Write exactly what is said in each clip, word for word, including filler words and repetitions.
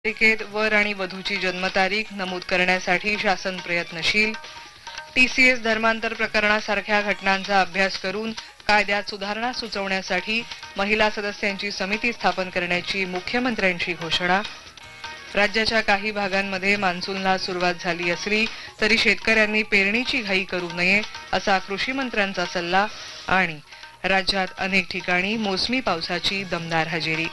पत्रिकेत वर आणि वधूची जन्मतारीख नमूद करण्यासाठी शासन प्रयत्नशील. टीसीएस धर्मांतर प्रकरणासारख्या घटनांचा अभ्यास करून कायद्यात सुधारणा सुचवण्यासाठी महिला सदस्यांची समिती स्थापन करण्याची मुख्यमंत्र्यांची घोषणा. राज्याच्या काही भागांमध्ये मान्सूनला सुरुवात झाली असली तरी शेतकऱ्यांनी पेरणीची घाई करू नये असा कृषी मंत्र्यांचा सल्ला. आणि राज्यात अनेक ठिकाणी मोसमी पावसाची दमदार हजेरी.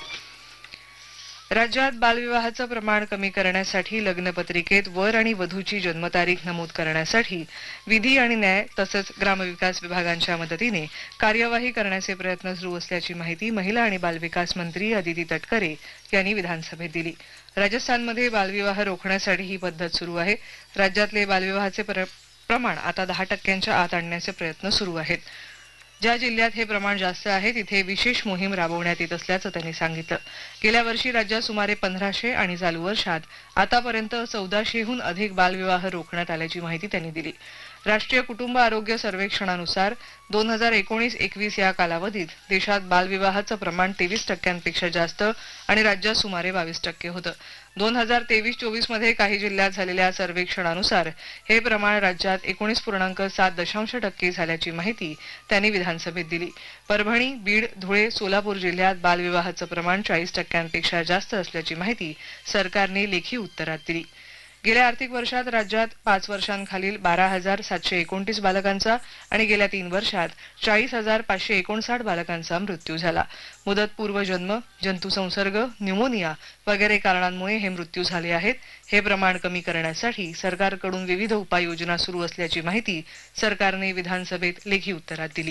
राज्यात बालविवाहाचं प्रमाण कमी करण्यासाठी लग्नपत्रिकेत वर आणि वधूची जन्मतारीख नमूद करण्यासाठी विधी आणि न्याय तसंच ग्रामविकास विभागांच्या मदतीने कार्यवाही करण्याचे प्रयत्न सुरू असल्याची माहिती महिला आणि बालविकास मंत्री अदिती तटकरे यांनी विधानसभेत दिली. राजस्थानमध्ये बालविवाह रोखण्यासाठी ही पद्धत सुरू आहे. राज्यातले बालविवाहाचे प्रमाण आता दहा टक्क्यांच्या आत आणण्याचे प्रयत्न सुरू आहेत. ज्या जिल्ह्यात हे प्रमाण जास्त आहे तिथे विशेष मोहीम राबवण्यात येत असल्याचं त्यांनी सांगितलं. गेल्या वर्षी राज्यात सुमारे पंधराशे आणि चालू वर्षात आतापर्यंत चौदाशेहून अधिक बालविवाह रोखण्यात आल्याची माहिती त्यांनी दिली. राष्ट्रीय कुटुंब आरोग्य सर्वेक्षणानुसार दोन हजार एकोणीस एकवीस या कालावधीत देशात बालविवाहाचं प्रमाण तेवीस टक्क्यांपेक्षा जास्त आणि राज्यात सुमारे बावीस टक्के होतं. दोन हजार तेवीस चोवीस मध्ये काही जिल्ह्यात झालेल्या सर्वेक्षणानुसार हे प्रमाण राज्यात एकोणीस पूर्णांक सात दशांश टक्के झाल्याची माहिती त्यांनी विधानसभेत दिली. परभणी, बीड, धुळे, सोलापूर जिल्ह्यात बालविवाहाचं प्रमाण चाळीस टक्क्यांपेक्षा जास्त असल्याची माहिती सरकारने लेखी उत्तरात दिली. गेल्या आर्थिक वर्षात राज्यात पाच वर्षांखालील बारा हजार सातशे एकोणतीस बालकांचा आणि गेल्या तीन वर्षात चाळीस हजार पाचशे एकोणसाठ बालकांचा मृत्यू झाला. मुदतपूर्व जन्म, जंतुसंसर्ग, न्यूमोनिया वगैरे कारणांमुळे हे मृत्यू झाले आहेत. हे प्रमाण कमी करण्यासाठी सरकारकडून विविध उपाययोजना सुरू असल्याची माहिती सरकारने विधानसभेत लेखी उत्तरात दिली.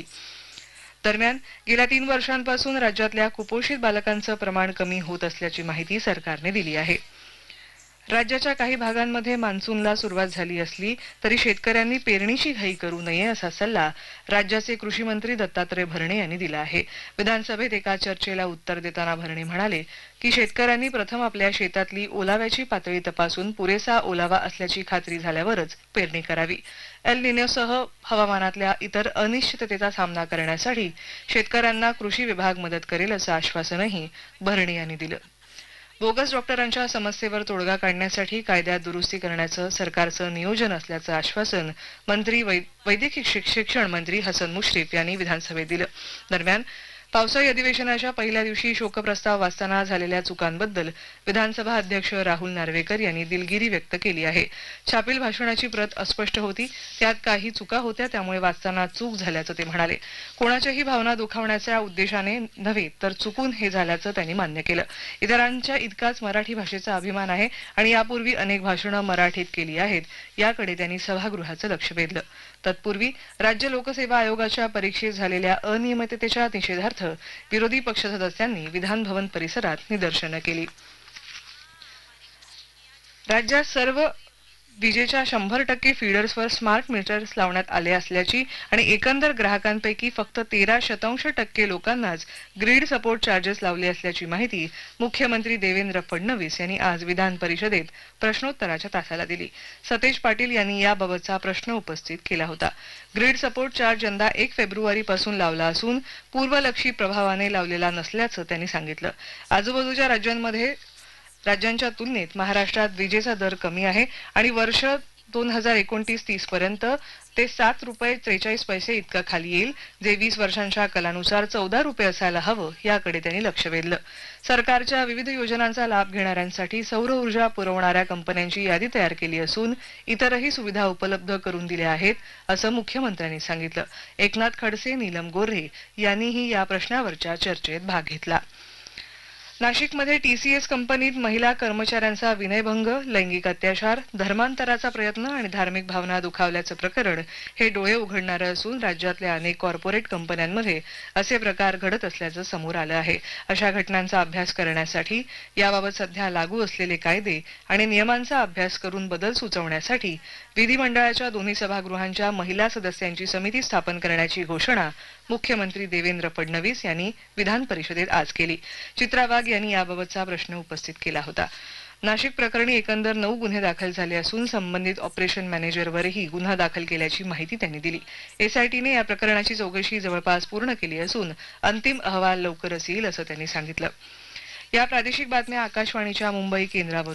दरम्यान गेल्या तीन वर्षांपासून राज्यातल्या कुपोषित बालकांचं प्रमाण कमी होत असल्याची माहिती सरकारने दिली आहे. राज्याच्या काही भागांमध्ये मान्सूनला सुरुवात झाली असली तरी शेतकऱ्यांनी पेरणीची घाई करू नये असा सल्ला राज्याचे कृषी मंत्री दत्तात्रय भरणे यांनी दिला आहे. विधानसभेत एका चर्चेला उत्तर देताना भरणे म्हणाले की शेतकऱ्यांनी प्रथम आपल्या शेतातली ओलाव्याची पातळी तपासून पुरेसा ओलावा असल्याची खात्री झाल्यावरच पेरणी करावी. एल निनोसह हवामानातल्या इतर अनिश्चिततेचा सामना करण्यासाठी शेतकऱ्यांना कृषी विभाग मदत करेल असं आश्वासनही भरणे यांनी दिलं. बोगस डॉक्टरांच्या समस्येवर तोडगा काढण्यासाठी कायद्यात दुरुस्ती करण्याचं सरकारचं नियोजन असल्याचं आश्वासन मंत्री वैद्यकीय शिक्षण मंत्री हसन मुश्रीफ यांनी विधानसभेत दिलं. दरम्यान पावसाळी अधिवेशनाच्या पहिल्या दिवशी शोकप्रस्ताव वाचताना झालेल्या चुकांबद्दल विधानसभा अध्यक्ष राहुल नार्वेकर यांनी दिलगिरी व्यक्त केली आहे. छापील भाषणाची प्रत अस्पष्ट होती, त्यात काही चुका होत्या, त्यामुळे वाचताना चूक झाल्याचं ते म्हणाले. कोणाच्याही भावना दुखावण्याच्या उद्देशाने नव्हे तर चुकून हे झाल्याचं त्यांनी मान्य केलं. इतरांच्या इतकाच मराठी भाषेचा अभिमान आहे आणि यापूर्वी अनेक भाषणं मराठीत केली आहेत, याकडे त्यांनी सभागृहाचं लक्ष वेधलं. तत्पूर्वी राज्य लोकसेवा आयोगाच्या परीक्षेत झालेल्या अनियमिततेच्या निषेधार्थ विरोधी पक्ष सदस्यांनी विधान भवन परिसरात निदर्शनं केली. राज्यात सर्व विजेच्या शंभर टक्के फीडर्सवर स्मार्ट मीटर्स लावण्यात आले असल्याची आणि एकंदर ग्राहकांपैकी फक्त तेरा शतांश टक्के लोकांनाच ग्रीड सपोर्ट चार्जेस लावले असल्याची माहिती मुख्यमंत्री देवेंद्र फडणवीस यांनी आज विधान परिषदेत प्रश्नोत्तराच्या तासाला दिली. सतेज पाटील यांनी याबाबतचा प्रश्न उपस्थित केला होता. ग्रीड सपोर्ट चार्ज यंदा एक फेब्रुवारी पासून लावला असून पूर्वलक्षी प्रभावाने लावलेला नसल्याचं त्यांनी सांगितलं. आजूबाजूच्या राज्यांमध्ये राज्यांच्या तुलनेत महाराष्ट्रात विजेचा दर कमी आहे आणि वर्ष दोन हजार एकोणतीस तीस पर्यंत ते सात रुपये त्रेचाळीस पैसे इतका खाली येईल, जे वीस वर्षांच्या कलानुसार चौदा रुपये असायला हवं, याकडे त्यांनी लक्ष वेधलं. सरकारच्या विविध योजनांचा लाभ घेणाऱ्यांसाठी सौर ऊर्जा पुरवणाऱ्या कंपन्यांची यादी तयार केली असून इतरही सुविधा उपलब्ध करून दिल्या आहेत असं मुख्यमंत्र्यांनी सांगितलं. एकनाथ खडसे, नीलम गोऱ्हे यांनीही या प्रश्नावरच्या चर्चेत भाग घेतला. नाशिकमध्ये टीसीएस कंपनीत महिला कर्मचाऱ्यांचा विनयभंग, लैंगिक अत्याचार, धर्मांतराचा प्रयत्न आणि धार्मिक भावना दुखावल्याचं प्रकरण हे डोळे उघडणारं असून राज्यातल्या अनेक कॉर्पोरेट कंपन्यांमध्ये असे प्रकार घडत असल्याचं समोर आलं आहे. अशा घटनांचा अभ्यास करण्यासाठी याबाबत सध्या लागू असलेले कायदे आणि नियमांचा अभ्यास करून बदल सुचवण्यासाठी विधिमंडळाच्या दोन्ही सभागृहांच्या महिला सदस्यांची समिती स्थापन करण्याची घोषणा मुख्यमंत्री देवेंद्र फडणवीस यांनी विधान परिषदेत आज केली. चित्रा वाघ यांनी याबाबतचा प्रश्न उपस्थित केला होता. नाशिक प्रकरणी एकंदर नऊ गुन्हे दाखल झाले असून संबंधित ऑपरेशन मॅनेजरवरही गुन्हा दाखल केल्याची माहिती त्यांनी दिली. एसआयटीने या प्रकरणाची चौकशी जवळपास पूर्ण केली असून अंतिम अहवाल लवकरच येईल असं त्यांनी सांगितलं. या प्रादेशिक बातम्या आकाशवाणीच्या मुंबई केंद्रावर